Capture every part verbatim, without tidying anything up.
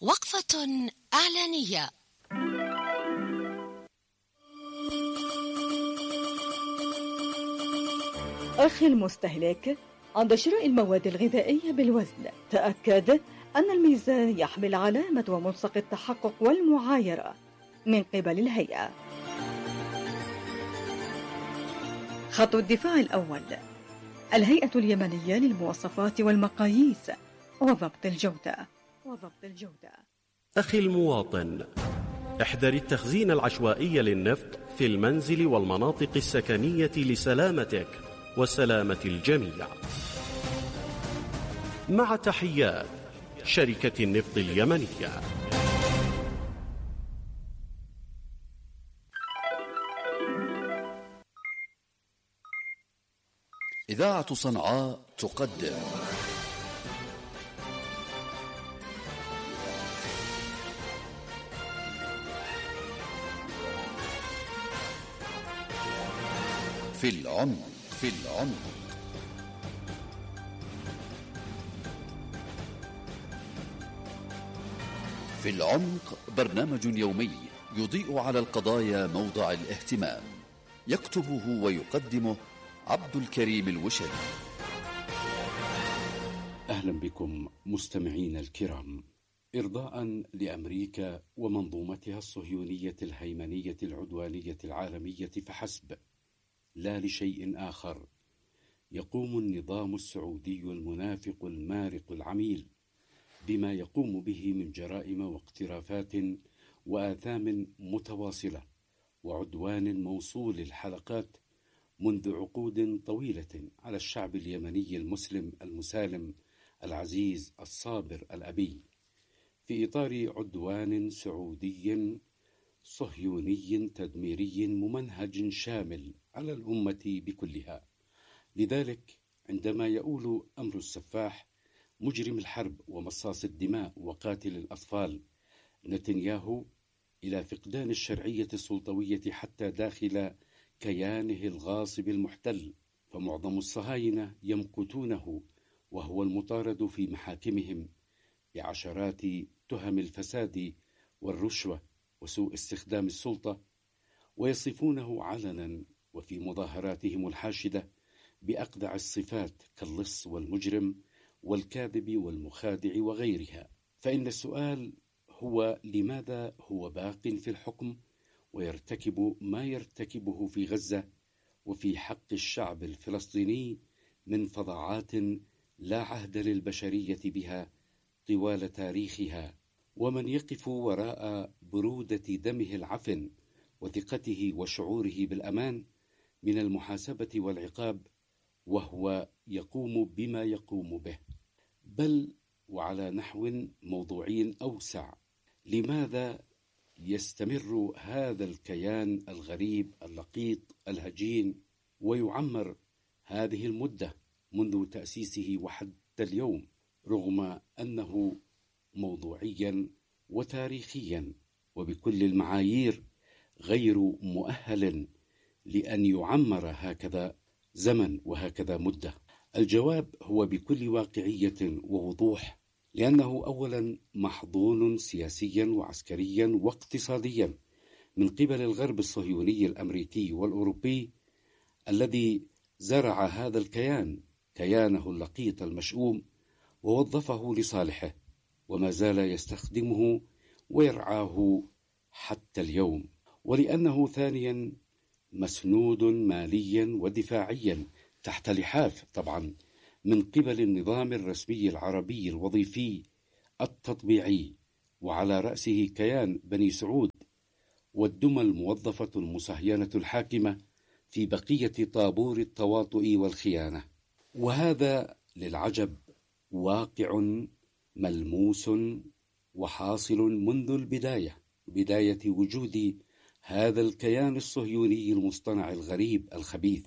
وقفة إعلانية. أخي المستهلك، عند شراء المواد الغذائية بالوزن تأكد أن الميزان يحمل علامة وملصق التحقق والمعايرة من قبل الهيئة. خط الدفاع الأول: الهيئة اليمنية للمواصفات والمقاييس وضبط الجودة وضبط الجودة. أخي المواطن، احذر التخزين العشوائي للنفط في المنزل والمناطق السكنية لسلامتك وسلامة الجميع. مع تحيات شركة النفط اليمنية. إذاعة صنعاء تقدم في العمق في العمق في العمق برنامج يومي يضيء على القضايا موضع الاهتمام، يكتبه ويقدمه عبد الكريم الوشري. أهلا بكم مستمعين الكرام. إرضاء لأمريكا ومنظومتها الصهيونية الهيمنية العدوانية العالمية فحسب، لا لشيء آخر، يقوم النظام السعودي المنافق المارق العميل بما يقوم به من جرائم واقترافات وآثام متواصلة وعدوان موصول الحلقات منذ عقود طويلة على الشعب اليمني المسلم المسالم العزيز الصابر الأبي، في إطار عدوان سعودي صهيوني تدميري ممنهج شامل على الأمة بكلها. لذلك عندما يؤول أمر السفاح مجرم الحرب ومصاص الدماء وقاتل الأطفال نتنياهو إلى فقدان الشرعية السلطوية حتى داخل كيانه الغاصب المحتل، فمعظم الصهاينة يمقتونه وهو المطارد في محاكمهم بعشرات تهم الفساد والرشوة وسوء استخدام السلطة، ويصفونه علنا وفي مظاهراتهم الحاشدة بأقذع الصفات كاللص والمجرم والكاذب والمخادع وغيرها. فإن السؤال هو: لماذا هو باق في الحكم ويرتكب ما يرتكبه في غزة وفي حق الشعب الفلسطيني من فظاعات لا عهد للبشرية بها طوال تاريخها؟ ومن يقف وراء برودة دمه العفن وثقته وشعوره بالأمان من المحاسبة والعقاب وهو يقوم بما يقوم به؟ بل وعلى نحو موضوعي أوسع، لماذا يستمر هذا الكيان الغريب اللقيط الهجين ويعمر هذه المدة منذ تأسيسه وحتى اليوم، رغم أنه موضوعيا وتاريخيا وبكل المعايير غير مؤهل لأن يعمر هكذا زمن وهكذا مدة؟ الجواب هو بكل واقعية ووضوح، لأنه أولا محظون سياسيا وعسكريا واقتصاديا من قبل الغرب الصهيوني الأمريكي والأوروبي الذي زرع هذا الكيان كيانه اللقيط المشؤوم ووظفه لصالحه وما زال يستخدمه ويرعاه حتى اليوم. ولأنه ثانيا مسنود ماليا ودفاعيا تحت لحاف طبعا من قبل النظام الرسمي العربي الوظيفي التطبيعي، وعلى رأسه كيان بني سعود والدمى الموظفة المصهينة الحاكمة في بقية طابور التواطؤ والخيانة. وهذا للعجب واقع ملموس وحاصل منذ البداية، بداية وجود هذا الكيان الصهيوني المصطنع الغريب الخبيث،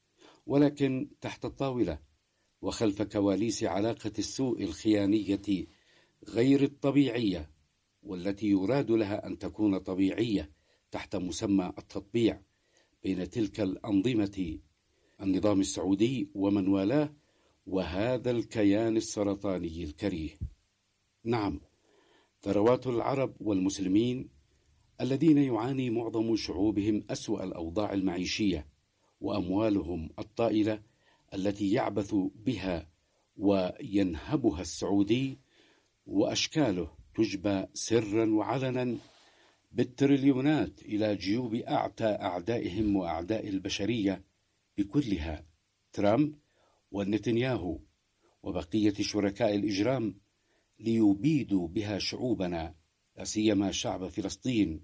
ولكن تحت الطاولة وخلف كواليس علاقة السوء الخيانية غير الطبيعية، والتي يراد لها أن تكون طبيعية تحت مسمى التطبيع بين تلك الأنظمة، النظام السعودي ومن والاه، وهذا الكيان السرطاني الكريه. نعم، ثروات العرب والمسلمين الذين يعاني معظم شعوبهم أسوأ الأوضاع المعيشية، وأموالهم الطائلة التي يعبث بها وينهبها السعودي، وأشكاله تجبى سرا وعلنا بالتريليونات إلى جيوب أعتى أعدائهم وأعداء البشرية بكلها، ترامب ونتنياهو وبقية شركاء الإجرام، ليبيدوا بها شعوبنا، لا سيما شعب فلسطين،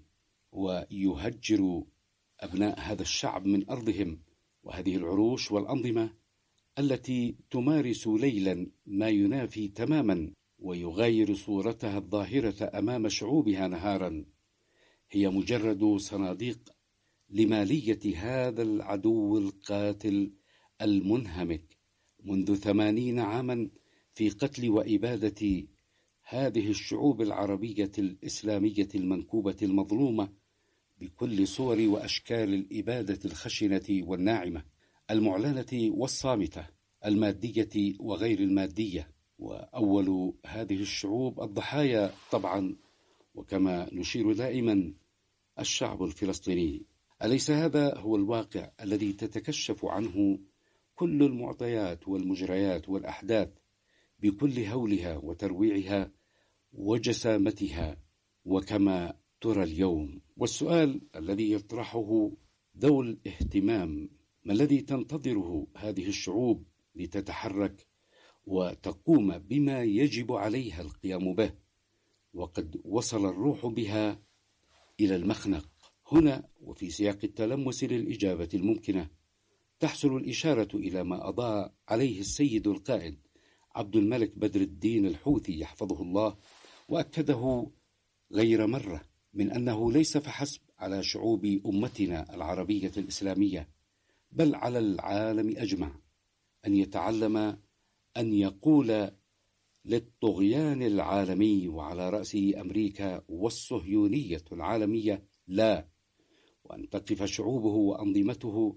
ويهجروا أبناء هذا الشعب من أرضهم. وهذه العروش والأنظمة التي تمارس ليلا ما ينافي تماما ويغاير صورتها الظاهرة أمام شعوبها نهارا، هي مجرد صناديق لمالية هذا العدو القاتل المنهمك منذ ثمانين عاما في قتل وإبادة هذه الشعوب العربية الإسلامية المنكوبة المظلومة بكل صور وأشكال الإبادة الخشنة والناعمة، المعلنة والصامتة، المادية وغير المادية. وأول هذه الشعوب الضحايا طبعا، وكما نشير دائما، الشعب الفلسطيني. أليس هذا هو الواقع الذي تتكشف عنه كل المعطيات والمجريات والأحداث بكل هولها وترويعها وجسامتها وكما ترى اليوم؟ والسؤال الذي يطرحه ذو الاهتمام: ما الذي تنتظره هذه الشعوب لتتحرك وتقوم بما يجب عليها القيام به، وقد وصل الروح بها إلى المخنق؟ هنا وفي سياق التلمس للإجابة الممكنة تحصل الإشارة إلى ما أضاء عليه السيد القائد عبد الملك بدر الدين الحوثي يحفظه الله، وأكده غير مرة من أنه ليس فحسب على شعوب أمتنا العربية الإسلامية، بل على العالم أجمع أن يتعلم أن يقول للطغيان العالمي، وعلى رأسه أمريكا والصهيونية العالمية، لا، وأن تقف شعوبه وأنظمته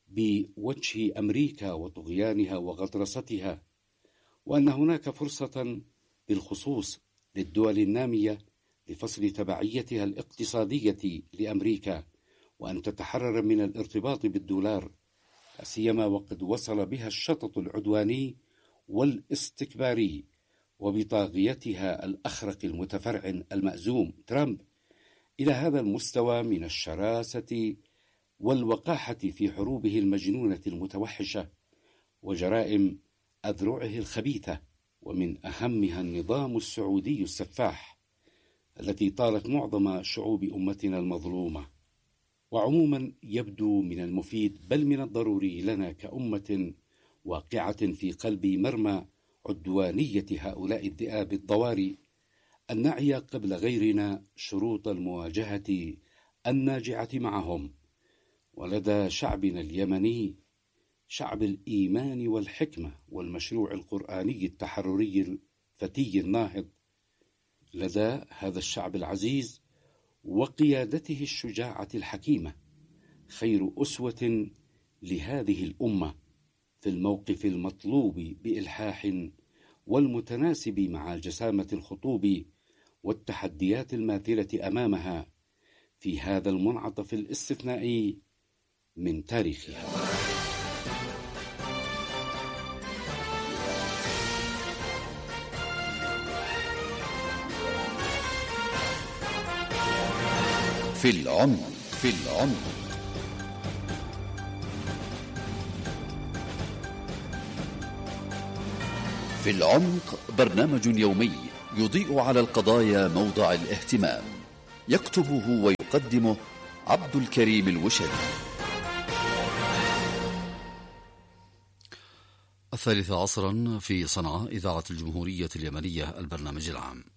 بوجه أمريكا وطغيانها وغطرستها، وأن هناك فرصة بالخصوص للدول النامية لفصل تبعيتها الاقتصادية لأمريكا، وأن تتحرر من الارتباط بالدولار، لا سيما وقد وصل بها الشطط العدواني والاستكباري وبطاغيتها الأخرق المتفرع المأزوم ترامب إلى هذا المستوى من الشراسة والوقاحة في حروبه المجنونة المتوحشة وجرائم أذرعه الخبيثة، ومن أهمها النظام السعودي السفاح التي طالت معظم شعوب أمتنا المظلومة. وعموما يبدو من المفيد بل من الضروري لنا كأمة واقعة في قلب مرمى عدوانية هؤلاء الذئاب الضواري أن نعي قبل غيرنا شروط المواجهة الناجعة معهم. ولدى شعبنا اليمني، شعب الإيمان والحكمة والمشروع القرآني التحرري الفتي الناهض، لدى هذا الشعب العزيز وقيادته الشجاعة الحكيمة خير أسوة لهذه الأمة في الموقف المطلوب بإلحاح والمتناسب مع جسامة الخطوب والتحديات الماثلة أمامها في هذا المنعطف الاستثنائي من تاريخها. في العمق في العمق في العمق برنامج يومي يضيء على القضايا موضع الاهتمام، يكتبه ويقدمه عبد الكريم الوشري. الثالثة عصرا في صنعاء، إذاعة الجمهورية اليمنية، البرنامج العام.